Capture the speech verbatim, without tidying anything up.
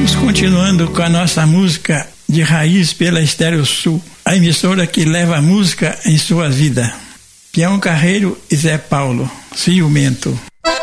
Vamos continuando com a nossa música de raiz pela Estéreo Sul, a emissora que leva a música em sua vida. Peão Carreiro e Zé Paulo, Ciumento.